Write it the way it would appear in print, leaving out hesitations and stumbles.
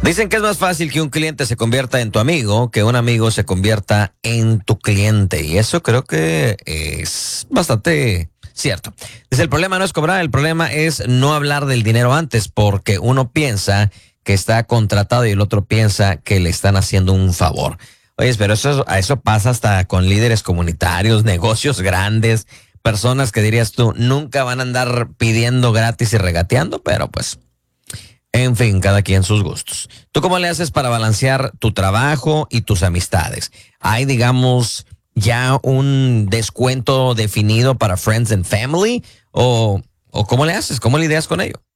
Dicen que es más fácil que un cliente se convierta en tu amigo que un amigo se convierta en tu cliente. Y eso creo que es bastante cierto. Dice, el problema no es cobrar, el problema es no hablar del dinero antes, porque uno piensa que está contratado y el otro piensa que le están haciendo un favor. Oye, pero eso pasa hasta con líderes comunitarios, negocios grandes, personas que dirías tú nunca van a andar pidiendo gratis y regateando, pero pues... En fin, cada quien sus gustos. ¿Tú cómo le haces para balancear tu trabajo y tus amistades? ¿Hay, digamos, ya un descuento definido para Friends and Family? ¿O cómo le haces? ¿Cómo lidias con ello?